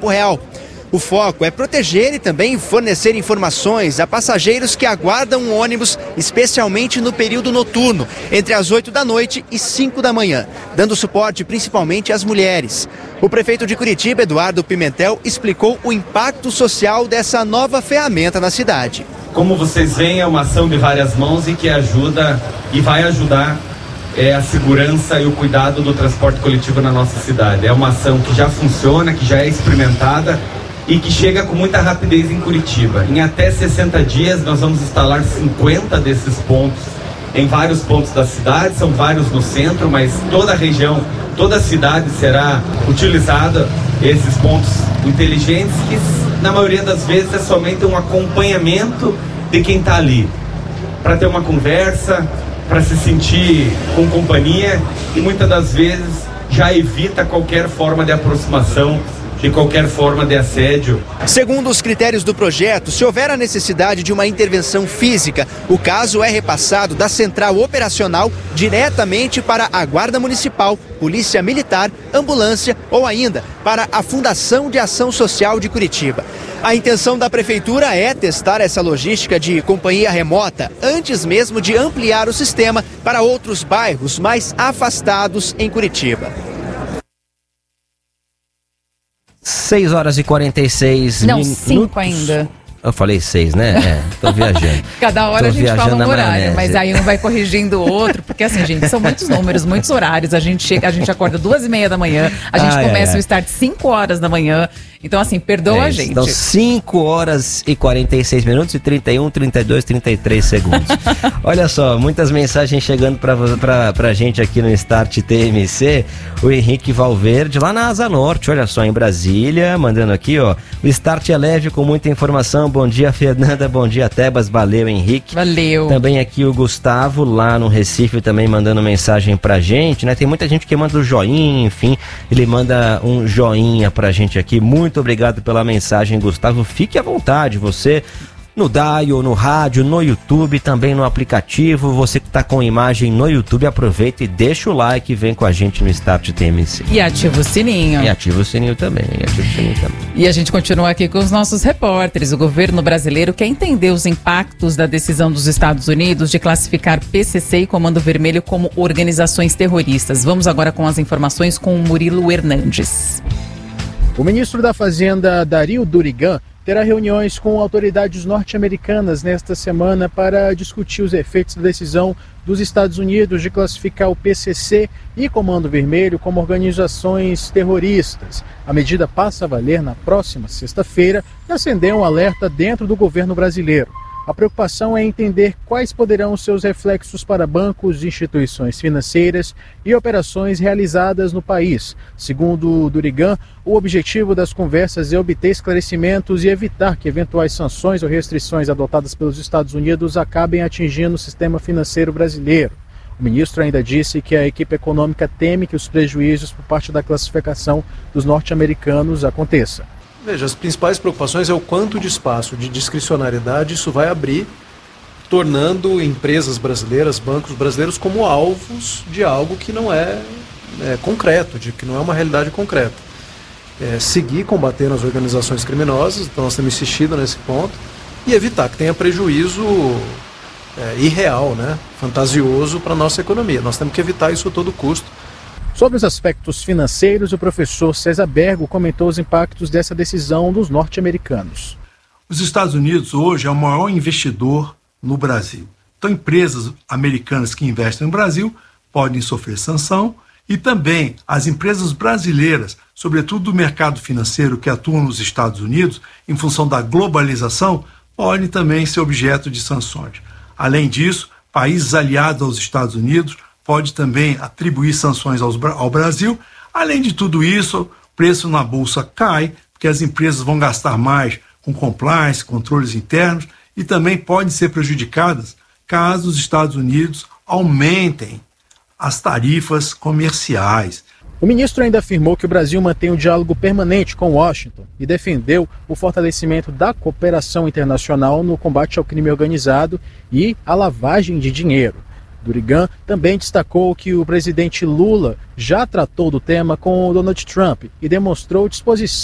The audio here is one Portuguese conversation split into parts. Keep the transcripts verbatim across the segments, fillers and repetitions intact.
tempo real. O foco é proteger e também fornecer informações a passageiros que aguardam um ônibus, especialmente no período noturno, entre as oito da noite e cinco da manhã, dando suporte principalmente às mulheres. O prefeito de Curitiba, Eduardo Pimentel, explicou o impacto social dessa nova ferramenta na cidade. Como vocês veem, é uma ação de várias mãos e que ajuda e vai ajudar é, a segurança e o cuidado do transporte coletivo na nossa cidade. É uma ação que já funciona, que já é experimentada e que chega com muita rapidez em Curitiba. Em até sessenta dias nós vamos instalar cinquenta desses pontos em vários pontos da cidade, são vários no centro, mas toda a região, toda a cidade será utilizada esses pontos inteligentes que na maioria das vezes é somente um acompanhamento de quem está ali, para ter uma conversa, para se sentir com companhia e muitas das vezes já evita qualquer forma de aproximação, de qualquer forma de assédio. Segundo os critérios do projeto, se houver a necessidade de uma intervenção física, o caso é repassado da central operacional diretamente para a Guarda Municipal, Polícia Militar, Ambulância ou ainda para a Fundação de Ação Social de Curitiba. A intenção da Prefeitura é testar essa logística de companhia remota antes mesmo de ampliar o sistema para outros bairros mais afastados em Curitiba. seis horas e quarenta e seis Não, minutos. cinco ainda. Eu falei seis, né? É, tô viajando. Cada hora tô a gente fala um horário, maionese. mas aí um vai corrigindo o outro, porque assim, gente, são muitos números, muitos horários. A gente chega, a gente acorda duas e meia da manhã, a gente ai, começa ai, o start cinco horas da manhã. Então, assim, perdoa é, a gente. Então, cinco horas e quarenta e seis minutos e trinta e um, trinta e dois, trinta e três segundos. Olha só, muitas mensagens chegando pra, pra, pra gente aqui no Start T M C. O Henrique Valverde, lá na Asa Norte, olha só, em Brasília, mandando aqui, ó. O Start é leve com muita informação. Bom dia, Fernanda. Bom dia, Tebas. Valeu, Henrique. Valeu. Também aqui o Gustavo, lá no Recife, também mandando mensagem pra gente, né? Tem muita gente que manda o joinha, enfim. Ele manda um joinha pra gente aqui. Muito Muito obrigado pela mensagem, Gustavo. Fique à vontade, você no Dial, no rádio, no YouTube, também no aplicativo. Você que está com imagem no YouTube, aproveita e deixa o like e vem com a gente no Start T M C. E ativa o sininho. E ativa o sininho também, e ativa o sininho também. E a gente continua aqui com os nossos repórteres. O governo brasileiro quer entender os impactos da decisão dos Estados Unidos de classificar P C C e Comando Vermelho como organizações terroristas. Vamos agora com as informações com o Murilo Hernandes. O ministro da Fazenda, Dario Durigan, terá reuniões com autoridades norte-americanas nesta semana para discutir os efeitos da decisão dos Estados Unidos de classificar o P C C e Comando Vermelho como organizações terroristas. A medida passa a valer na próxima sexta-feira e acendeu um alerta dentro do governo brasileiro. A preocupação é entender quais poderão ser os reflexos para bancos, instituições financeiras e operações realizadas no país. Segundo Durigan, o objetivo das conversas é obter esclarecimentos e evitar que eventuais sanções ou restrições adotadas pelos Estados Unidos acabem atingindo o sistema financeiro brasileiro. O ministro ainda disse que a equipe econômica teme que os prejuízos por parte da classificação dos norte-americanos aconteçam. Veja, as principais preocupações é o quanto de espaço de discricionariedade isso vai abrir, tornando empresas brasileiras, bancos brasileiros como alvos de algo que não é, é concreto, de que não é uma realidade concreta. É, seguir combatendo as organizações criminosas, então nós temos insistido nesse ponto, e evitar que tenha prejuízo é, irreal, né, fantasioso para a nossa economia. Nós temos que evitar isso a todo custo. Sobre os aspectos financeiros, o professor César Bergo comentou os impactos dessa decisão dos norte-americanos. Os Estados Unidos hoje é o maior investidor no Brasil. Então, empresas americanas que investem no Brasil podem sofrer sanção e também as empresas brasileiras, sobretudo do mercado financeiro que atuam nos Estados Unidos, em função da globalização, podem também ser objeto de sanções. Além disso, países aliados aos Estados Unidos pode também atribuir sanções aos, ao Brasil. Além de tudo isso, o preço na Bolsa cai, porque as empresas vão gastar mais com compliance, controles internos, e também podem ser prejudicadas caso os Estados Unidos aumentem as tarifas comerciais. O ministro ainda afirmou que o Brasil mantém um diálogo permanente com Washington e defendeu o fortalecimento da cooperação internacional no combate ao crime organizado e à lavagem de dinheiro. Durigan também destacou que o presidente Lula já tratou do tema com o Donald Trump e demonstrou disposição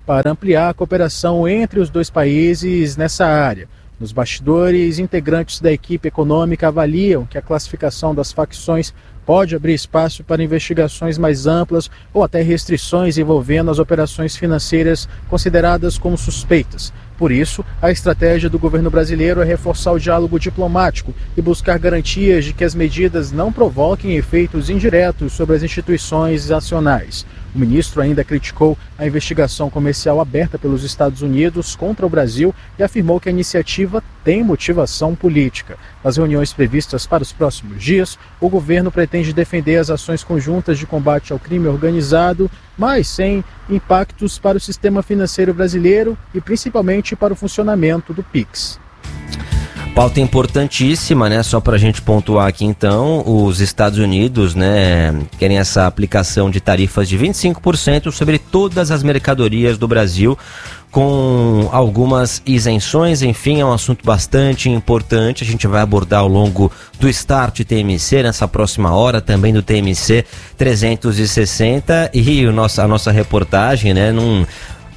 para ampliar a cooperação entre os dois países nessa área. Nos bastidores, integrantes da equipe econômica avaliam que a classificação das facções pode abrir espaço para investigações mais amplas ou até restrições envolvendo as operações financeiras consideradas como suspeitas. Por isso, a estratégia do governo brasileiro é reforçar o diálogo diplomático e buscar garantias de que as medidas não provoquem efeitos indiretos sobre as instituições nacionais. O ministro ainda criticou a investigação comercial aberta pelos Estados Unidos contra o Brasil e afirmou que a iniciativa tem motivação política. Nas reuniões previstas para os próximos dias, o governo pretende defender as ações conjuntas de combate ao crime organizado, mas sem impactos para o sistema financeiro brasileiro e principalmente para o funcionamento do Pix. Pauta importantíssima, né? Só para a gente pontuar aqui então, os Estados Unidos, né, querem essa aplicação de tarifas de vinte e cinco por cento sobre todas as mercadorias do Brasil, com algumas isenções. Enfim, é um assunto bastante importante. A gente vai abordar ao longo do Start T M C nessa próxima hora, também do T M C trezentos e sessenta, e o nosso, a nossa reportagem, né, num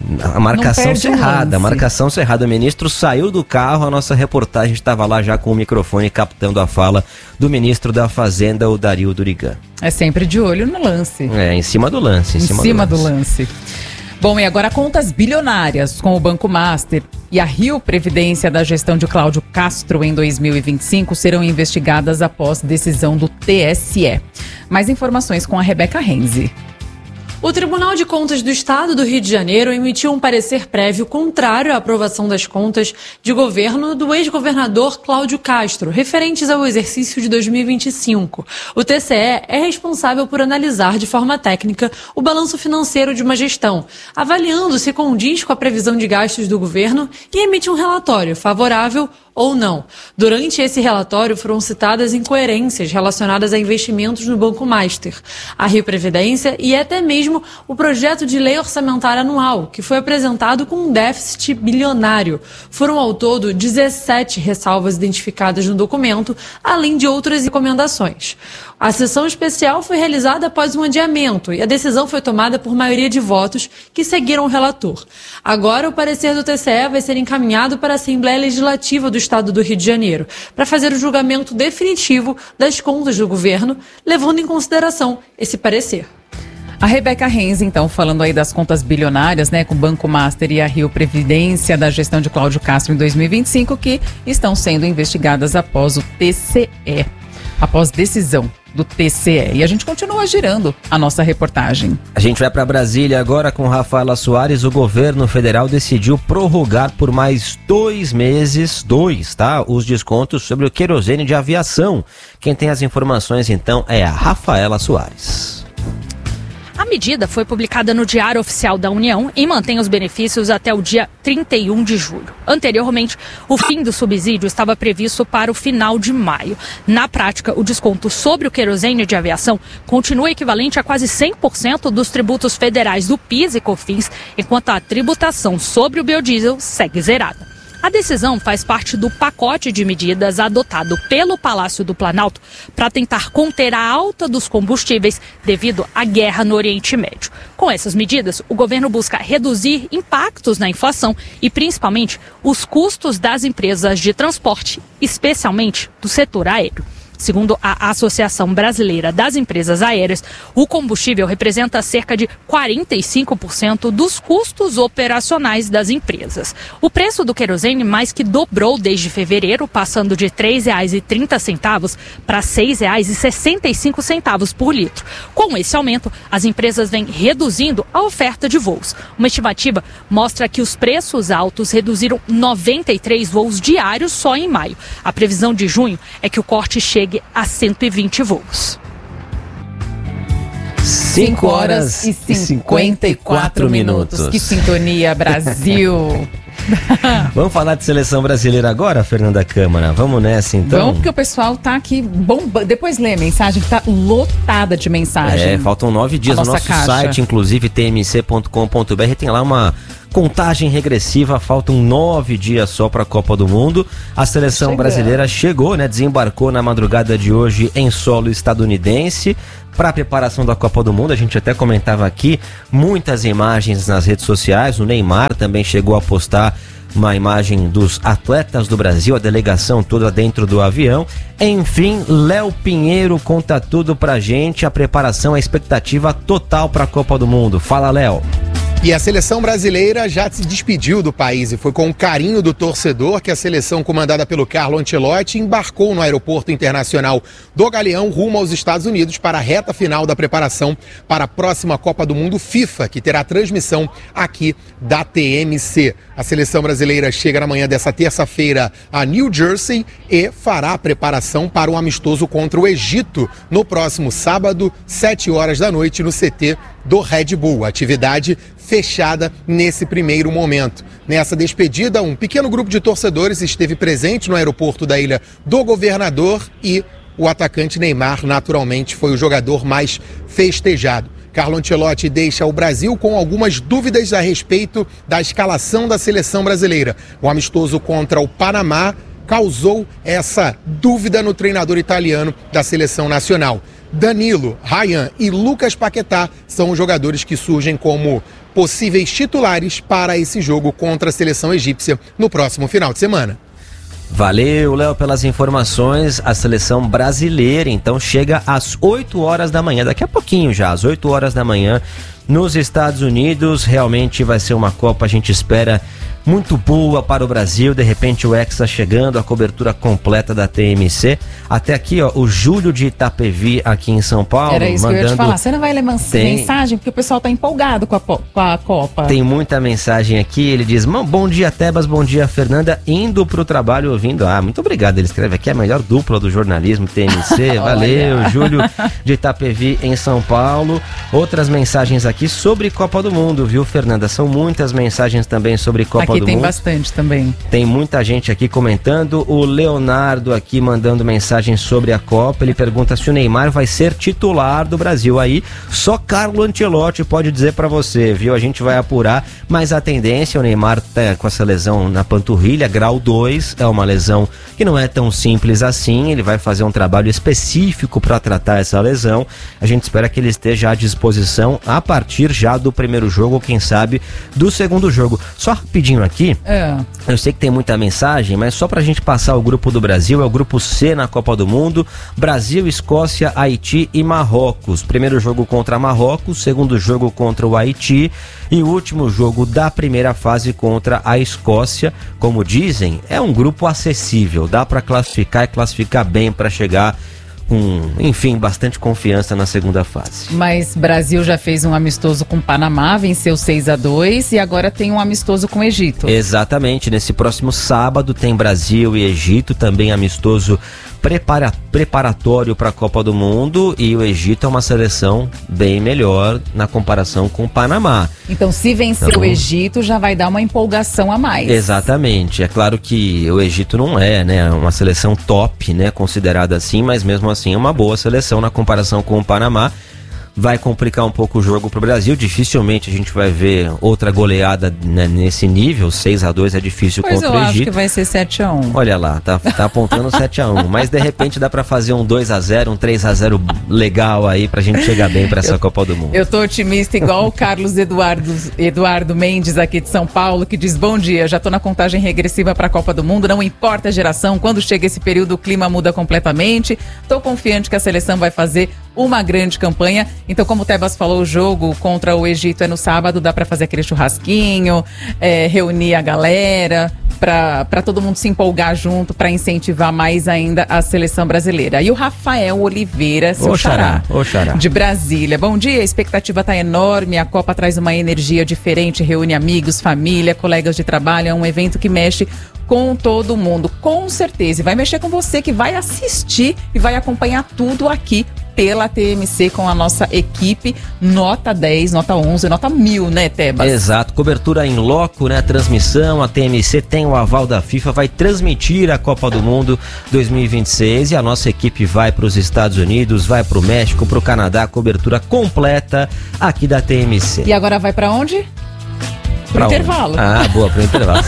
a marcação cerrada, a marcação cerrada. O ministro saiu do carro, a nossa reportagem estava lá já com o microfone captando a fala do ministro da Fazenda, o Dario Durigan. É sempre de olho no lance. É, em cima do lance. Em, em cima, cima do, do lance. lance. Bom, e agora contas bilionárias com o Banco Master e a Rio Previdência da gestão de Cláudio Castro em dois mil e vinte e cinco serão investigadas após decisão do T S E. Mais informações com a Rebeca Renzi. O Tribunal de Contas do Estado do Rio de Janeiro emitiu um parecer prévio contrário à aprovação das contas de governo do ex-governador Cláudio Castro, referentes ao exercício de dois mil e vinte e cinco. O T C E é responsável por analisar de forma técnica o balanço financeiro de uma gestão, avaliando se condiz com a previsão de gastos do governo e emite um relatório favorável ou não. Durante esse relatório foram citadas incoerências relacionadas a investimentos no Banco Master, a Rio Previdência e até mesmo o projeto de lei orçamentária anual, que foi apresentado com um déficit bilionário. Foram ao todo dezessete ressalvas identificadas no documento, além de outras recomendações. A sessão especial foi realizada após um adiamento e a decisão foi tomada por maioria de votos que seguiram o relator. Agora, o parecer do T C E vai ser encaminhado para a Assembleia Legislativa do Estado do Rio de Janeiro para fazer o julgamento definitivo das contas do governo, levando em consideração esse parecer. A Rebeca Renzi, então, falando aí das contas bilionárias, né, com o Banco Master e a Rio Previdência da gestão de Cláudio Castro em dois mil e vinte e cinco, que estão sendo investigadas após o T C E, após decisão do T C E. E a gente continua girando a nossa reportagem. A gente vai para Brasília agora com Rafaela Soares. O governo federal decidiu prorrogar por mais dois meses, dois, tá? Os descontos sobre o querosene de aviação. Quem tem as informações, então, é a Rafaela Soares. A medida foi publicada no Diário Oficial da União e mantém os benefícios até o dia trinta e um de julho. Anteriormente, o fim do subsídio estava previsto para o final de maio. Na prática, o desconto sobre o querosene de aviação continua equivalente a quase cem por cento dos tributos federais do PIS e COFINS, enquanto a tributação sobre o biodiesel segue zerada. A decisão faz parte do pacote de medidas adotado pelo Palácio do Planalto para tentar conter a alta dos combustíveis devido à guerra no Oriente Médio. Com essas medidas, o governo busca reduzir impactos na inflação e, principalmente, os custos das empresas de transporte, especialmente do setor aéreo. Segundo a Associação Brasileira das Empresas Aéreas, o combustível representa cerca de quarenta e cinco por cento dos custos operacionais das empresas. O preço do querosene mais que dobrou desde fevereiro, passando de três reais e trinta centavos para seis reais e sessenta e cinco centavos por litro. Com esse aumento, as empresas vêm reduzindo a oferta de voos. Uma estimativa mostra que os preços altos reduziram noventa e três voos diários só em maio. A previsão de junho é que o corte chegue a cento e vinte voos. cinco horas e cinquenta e quatro minutos. Que sintonia, Brasil! Vamos falar de seleção brasileira agora, Fernanda Câmara? Vamos nessa, então? Vamos, porque o pessoal tá aqui bombando. Depois lê a mensagem, que tá lotada de mensagem. É, faltam nove dias no nosso caixa. Site, inclusive t m c ponto com ponto b r, tem lá uma contagem regressiva, faltam nove dias só para a Copa do Mundo. A seleção Chegando. brasileira chegou, né? Desembarcou na madrugada de hoje em solo estadunidense para a preparação da Copa do Mundo. A gente até comentava aqui, muitas imagens nas redes sociais. O Neymar também chegou a postar uma imagem dos atletas do Brasil, a delegação toda dentro do avião. Enfim, Léo Pinheiro conta tudo pra gente, a preparação, a expectativa total para a Copa do Mundo. Fala, Léo. E a seleção brasileira já se despediu do país e foi com o carinho do torcedor que a seleção comandada pelo Carlo Ancelotti embarcou no aeroporto internacional do Galeão rumo aos Estados Unidos para a reta final da preparação para a próxima Copa do Mundo FIFA, que terá transmissão aqui da T M C. A seleção brasileira chega na manhã dessa terça-feira a New Jersey e fará a preparação para um amistoso contra o Egito no próximo sábado, sete horas da noite, no C T do Red Bull. Atividade fechada nesse primeiro momento. Nessa despedida, um pequeno grupo de torcedores esteve presente no aeroporto da Ilha do Governador e o atacante Neymar, naturalmente, foi o jogador mais festejado. Carlo Ancelotti deixa o Brasil com algumas dúvidas a respeito da escalação da seleção brasileira. O amistoso contra o Panamá causou essa dúvida no treinador italiano da seleção nacional. Danilo, Ryan e Lucas Paquetá são os jogadores que surgem como possíveis titulares para esse jogo contra a seleção egípcia no próximo final de semana. Valeu, Léo, pelas informações. A seleção brasileira, então, chega às oito horas da manhã, daqui a pouquinho já, às oito horas da manhã, nos Estados Unidos. Realmente vai ser uma Copa, a gente espera, muito boa para o Brasil. De repente o Hexa chegando, a cobertura completa da T M C. Até aqui, ó, o Júlio de Itapevi, aqui em São Paulo. Era isso mandando... que eu ia te falar. Você não vai ler Tem... mensagem, porque o pessoal tá empolgado com a, com a Copa. Tem muita mensagem aqui. Ele diz: bom dia, Tebas, bom dia, Fernanda. Indo pro trabalho ouvindo. Ah, muito obrigado. Ele escreve aqui: a melhor dupla do jornalismo T M C. Valeu, Júlio de Itapevi, em São Paulo. Outras mensagens aqui sobre Copa do Mundo, viu, Fernanda? São muitas mensagens também sobre Copa aqui do Mundo. Aqui tem bastante também. Tem muita gente aqui comentando. O Leonardo aqui mandando mensagem sobre a Copa. Ele pergunta se o Neymar vai ser titular do Brasil. Aí só Carlo Ancelotti pode dizer pra você, viu? A gente vai apurar, mas a tendência, o Neymar tá com essa lesão na panturrilha, grau dois, é uma lesão que não é tão simples assim. Ele vai fazer um trabalho específico para tratar essa lesão. A gente espera que ele esteja à disposição a partir já do primeiro jogo, ou quem sabe do segundo jogo. Só rapidinho aqui, é. eu sei que tem muita mensagem, mas só pra gente passar o grupo do Brasil, é o grupo C na Copa do Mundo: Brasil, Escócia, Haiti e Marrocos. Primeiro jogo contra Marrocos, segundo jogo contra o Haiti e o último jogo da primeira fase contra a Escócia. Como dizem, é um grupo acessível, dá pra classificar e classificar bem pra chegar com, enfim, bastante confiança na segunda fase. Mas Brasil já fez um amistoso com Panamá, venceu seis a dois e agora tem um amistoso com o Egito. Exatamente, nesse próximo sábado tem Brasil e Egito, também amistoso prepara, preparatório para a Copa do Mundo, e o Egito é uma seleção bem melhor na comparação com o Panamá. Então, se vencer então, o Egito, já vai dar uma empolgação a mais. Exatamente. É claro que o Egito não é, né, uma seleção top, né, considerada assim, mas mesmo assim é uma boa seleção na comparação com o Panamá. Vai complicar um pouco o jogo para o Brasil. Dificilmente a gente vai ver outra goleada, né, nesse nível. seis a dois é difícil pois contra o Egito. Mas eu acho que vai ser sete a um. Olha lá, tá, tá apontando sete a um. Mas de repente dá para fazer um dois a zero, um três a zero legal aí pra gente chegar bem para essa eu, Copa do Mundo. Eu tô otimista igual o Carlos Eduardo, Eduardo Mendes aqui de São Paulo, que diz: bom dia, já tô na contagem regressiva para a Copa do Mundo. Não importa a geração, quando chega esse período o clima muda completamente. Tô confiante que a seleção vai fazer uma grande campanha. Então, como o Tebas falou, o jogo contra o Egito é no sábado, dá para fazer aquele churrasquinho, é, reunir a galera, para todo mundo se empolgar junto, para incentivar mais ainda a seleção brasileira. E o Rafael Oliveira, seu xará, xará, de Brasília. Bom dia, a expectativa está enorme, a Copa traz uma energia diferente, reúne amigos, família, colegas de trabalho, é um evento que mexe com todo mundo, com certeza. E vai mexer com você que vai assistir e vai acompanhar tudo aqui pela T M C com a nossa equipe, nota dez, nota onze, nota mil, né, Tebas? Exato, cobertura em loco, né, transmissão. A T M C tem o aval da FIFA, vai transmitir a Copa do Mundo dois mil e vinte e seis, e a nossa equipe vai para os Estados Unidos, vai para o México, para o Canadá, cobertura completa aqui da T M C. E agora vai para onde? Pro pra intervalo. Onde? Ah, boa, pro intervalo.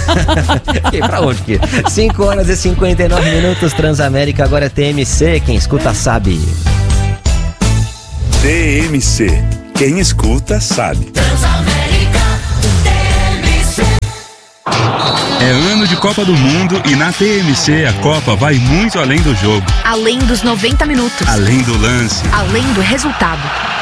E pra onde que? cinco horas e cinquenta e nove minutos, Transamérica, agora é T M C, quem escuta sabe. T M C. Quem escuta sabe. Transamérica, T M C. É ano de Copa do Mundo e na T M C a Copa vai muito além do jogo. Além dos noventa minutos. Além do lance. Além do resultado.